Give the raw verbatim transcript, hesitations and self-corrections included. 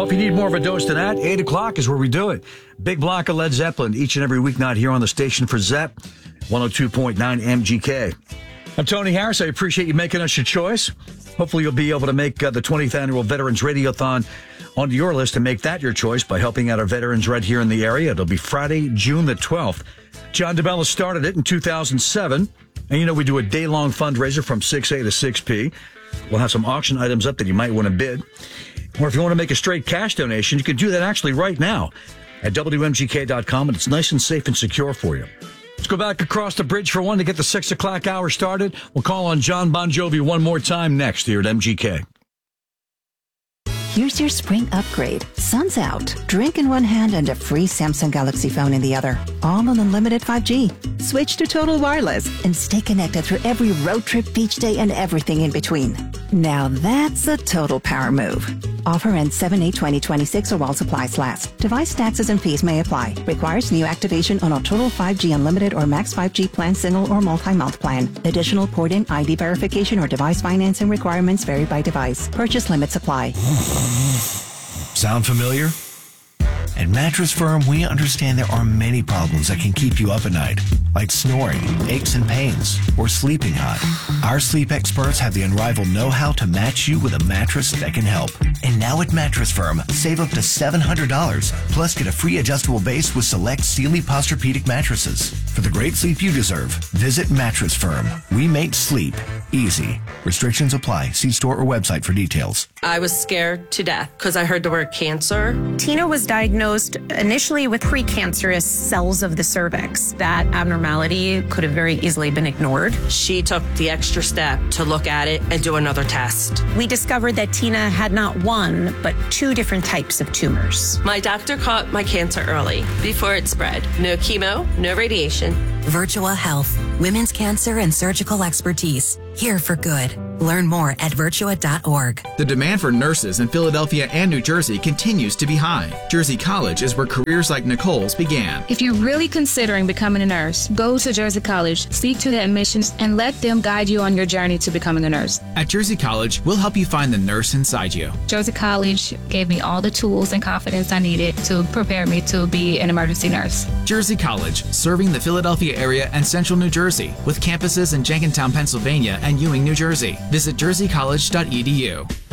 if you need more of a dose than that, eight o'clock is where we do it. Big block of Led Zeppelin each and every weeknight here on the station for Zep, one oh two point nine M G K. I'm Tony Harris. I appreciate you making us your choice. Hopefully you'll be able to make uh, the twentieth Annual Veterans Radiothon onto your list and make that your choice by helping out our veterans right here in the area. It'll be Friday, June the twelfth. John DeBella started it in two thousand seven. And, you know, we do a day-long fundraiser from six A to six P. We'll have some auction items up that you might want to bid. Or if you want to make a straight cash donation, you can do that actually right now at W M G K dot com, and it's nice and safe and secure for you. Let's go back across the bridge for one to get the six o'clock hour started. We'll call on John Bon Jovi one more time next here at M G K. Here's your spring upgrade. Sun's out. Drink in one hand and a free Samsung Galaxy phone in the other. All on unlimited five G. Switch to Total Wireless and stay connected through every road trip, beach day, and everything in between. Now that's a total power move. Offer ends seven eight twenty twenty-six or while supplies last. Device taxes and fees may apply. Requires new activation on a Total five G Unlimited or Max five G plan, single or multi-month plan. Additional port-in I D verification or device financing requirements vary by device. Purchase limits apply. Sound familiar? At Mattress Firm, we understand there are many problems that can keep you up at night, like snoring, aches and pains, or sleeping hot. Our sleep experts have the unrivaled know-how to match you with a mattress that can help. And now at Mattress Firm, save up to seven hundred dollars, plus get a free adjustable base with select Sealy Posturepedic mattresses. For the great sleep you deserve, visit Mattress Firm. We make sleep easy. Restrictions apply. See store or website for details. I was scared to death because I heard the word cancer. Tina was diagnosed initially with precancerous cells of the cervix. That abnormality could have very easily been ignored. She took the extra step to look at it and do another test. We discovered that Tina had not one, but two different types of tumors. My doctor caught my cancer early, before it spread. No chemo, no radiation. Virtua Health, women's cancer and surgical expertise. Here for good. Learn more at virtua dot org. The demand for nurses in Philadelphia and New Jersey continues to be high. Jersey College is where careers like Nicole's began. If you're really considering becoming a nurse, go to Jersey College, speak to the admissions, and let them guide you on your journey to becoming a nurse. At Jersey College, we'll help you find the nurse inside you. Jersey College gave me all the tools and confidence I needed to prepare me to be an emergency nurse. Jersey College, serving the Philadelphia area and central New Jersey, with campuses in Jenkintown, Pennsylvania, and Ewing, New Jersey. Visit jersey college dot e d u.